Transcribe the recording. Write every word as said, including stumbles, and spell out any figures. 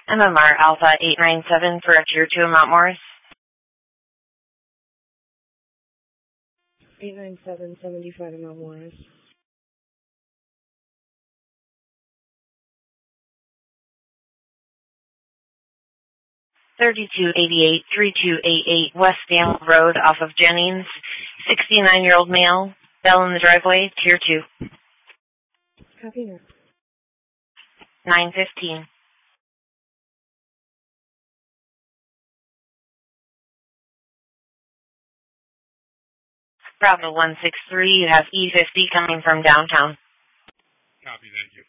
M M R Alpha eight nine seven for a Tier two in Mount Morris. eight nine seven, seventy-five in Mount Morris. thirty-two eighty-eight, thirty-two eighty-eight West Dam Road off of Jennings. sixty-nine-year-old male. Bell in the driveway, Tier two. Copy now. nine fifteen. Bravo one six three, you have E fifty coming from downtown. Copy, thank you.